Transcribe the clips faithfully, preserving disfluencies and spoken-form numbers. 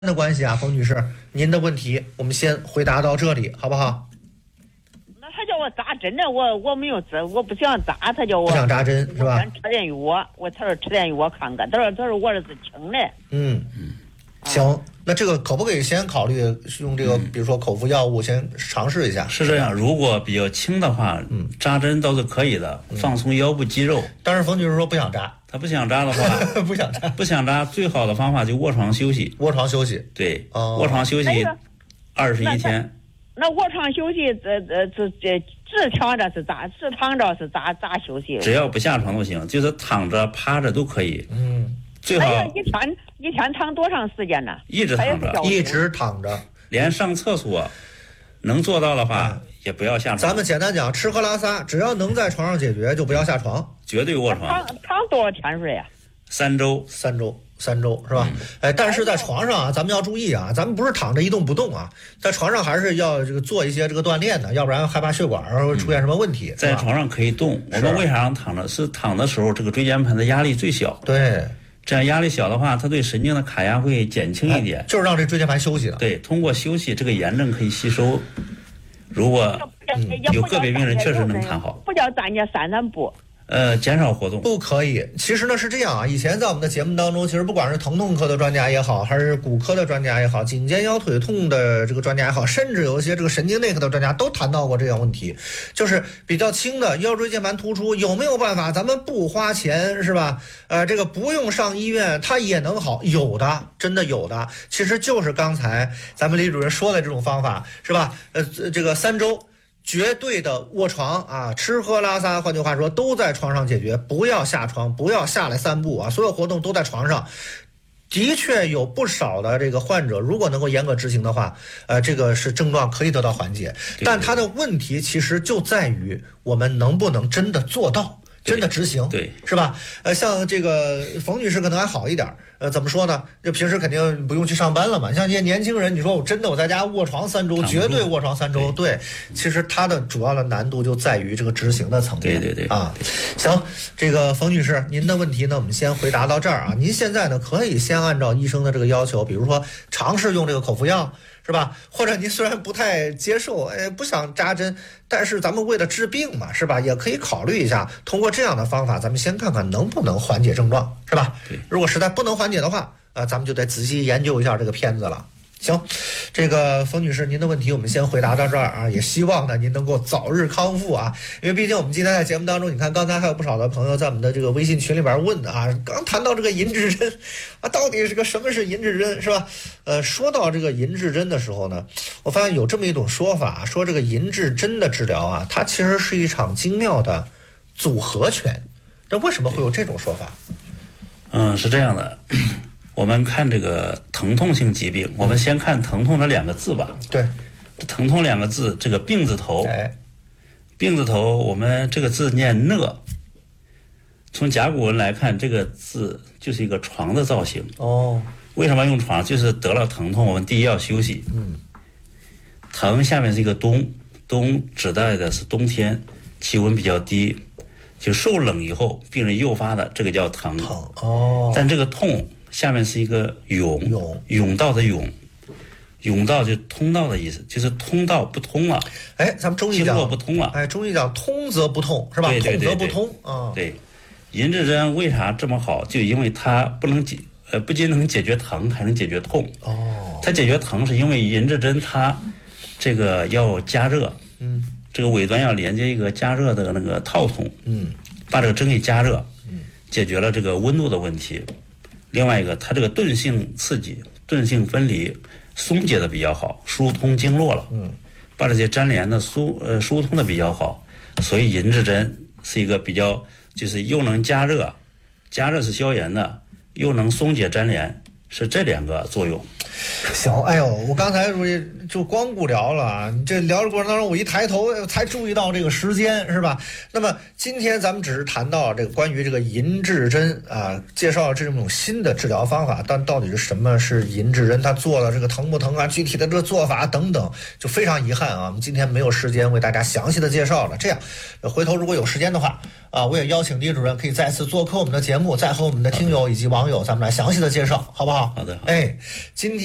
的关系啊，冯女士，您的问题我们先回答到这里，好不好？ 那他叫我扎针呢，我我没有扎，我不想扎，他叫我不想扎针是吧？ 我想吃点药，我他说吃点药看看，他说他说我儿子轻嘞。 嗯嗯，行，那这个可不可以先考虑用这个，比如说口服药物先尝试一下？ 是这样，如果比较轻的话，嗯，扎针倒是可以的，放松腰部肌肉。 但是冯女士说不想扎， 他不想扎的话， 不想扎， 不想扎，最好的方法就卧床休息。 卧床休息， 对， 哦卧床休息那个二十一天。 那卧床休息，这这这这直躺着是咋？直躺着是咋咋休息？ 只要不下床都行，就是躺着、趴着都可以。 嗯， 最好哎呀，一天一天躺多长时间呢？ 一直躺着， 一直躺着， 连上厕所能做到的话， 嗯也不要下床。 咱们简单讲，吃喝拉撒，只要能在床上解决，就不要下床， 绝对卧床。 躺躺多少天睡呀？ 三周， 三周。三周是吧？嗯、哎，但是在床上啊，咱们要注意啊，咱们不是躺着一动不动啊，在床上还是要这个做一些这个锻炼的，要不然害怕血管会出现什么问题。 嗯、在床上可以动，我们为啥让躺着？是躺的时候这个椎间盘的压力最小。 对， 这样压力小的话，它对神经的卡压会减轻一点。 哎、就是让这椎间盘休息的。 对，通过休息，这个炎症可以吸收。如果、嗯、有个别病人确实能躺好， 不叫咱家散散步。 呃，减少活动不可以。其实呢是这样啊，以前在我们的节目当中，其实不管是疼痛科的专家也好，还是骨科的专家也好，颈肩腰腿痛的这个专家也好，甚至有一些这个神经内科的专家都谈到过这样问题，就是比较轻的腰椎间盘突出，有没有办法咱们不花钱是吧？呃，这个不用上医院，它也能好，有的，真的有的。其实就是刚才咱们李主任说的这种方法是吧？呃，这个三周。绝对的卧床啊，吃喝拉撒，换句话说都在床上解决，不要下床，不要下来散步啊，所有活动都在床上。的确有不少的这个患者，如果能够严格执行的话，呃，这个是症状可以得到缓解，但他的问题其实就在于我们能不能真的做到。真的执行， 对， 是吧？呃，像这个冯女士可能还好一点，呃，怎么说呢？就平时肯定不用去上班了嘛。像这些年轻人，你说我真的我在家卧床三周，绝对卧床三周。对，其实它的主要的难度就在于这个执行的层面。 对对对啊，行，这个冯女士，您的问题呢，我们先回答到这儿啊。您现在呢，可以先按照医生的这个要求，比如说尝试用这个口服药。是吧？或者您虽然不太接受，哎，不想扎针，但是咱们为了治病嘛，是吧？也可以考虑一下，通过这样的方法，咱们先看看能不能缓解症状，是吧？ 对。 如果实在不能缓解的话，啊、呃，咱们就得仔细研究一下这个片子了。行，这个冯女士，您的问题我们先回答到这儿啊，也希望呢您能够早日康复啊，因为毕竟我们今天在节目当中，你看刚才还有不少的朋友在我们的这个微信群里边问啊，刚谈到这个银质针啊，到底是个什么是银质针是吧？呃，说到这个银质针的时候呢，我发现有这么一种说法，说这个银质针的治疗啊，它其实是一场精妙的组合拳，这为什么会有这种说法？ 嗯，是这样的。我们看这个疼痛性疾病，我们先看疼痛的两个字吧。 对， 疼痛两个字，这个病字头， 哎， 病字头，我们这个字念讷。从甲骨文来看，这个字就是一个床的造型。 哦， 为什么用床？就是得了疼痛，我们第一要休息。 嗯， 疼下面是一个冬，冬指代的是冬天，气温比较低，就受冷以后病人诱发的，这个叫疼。 疼哦， 但这个痛。下面是一个甬， 甬甬道的甬，甬道就通道的意思，就是通道不通了。 哎，咱们中医讲经络不通了。 哎，中医讲通则不痛，是吧？ 对对对对通则不通啊。 对，银质针为啥这么好？就因为它不能解，呃，不仅能解决疼，还能解决痛。 哦。 它解决疼是因为银质针它这个要加热， 嗯， 这个尾端要连接一个加热的那个套筒， 嗯， 把这个针给加热， 嗯， 解决了这个温度的问题。另外一个，它这个钝性刺激、钝性分离、松解的比较好，疏通经络了。 嗯， 把这些粘连的疏呃疏通的比较好，所以银质针是一个比较就是又能加热，加热是消炎的，又能松解粘连，是这两个作用。 行，哎呦，我刚才就光顾聊了啊！你这聊的过程当中，我一抬头才注意到这个时间，是吧？那么今天咱们只是谈到这个关于这个银质针啊，介绍这种新的治疗方法，但到底是什么是银质针？它做了这个疼不疼啊？具体的这个做法等等，就非常遗憾啊，我们今天没有时间为大家详细的介绍了。这样，回头如果有时间的话啊，我也邀请李主任可以再次做客我们的节目，再和我们的听友以及网友咱们来详细的介绍，好不好？ 好的。 哎，今天。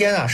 间啊。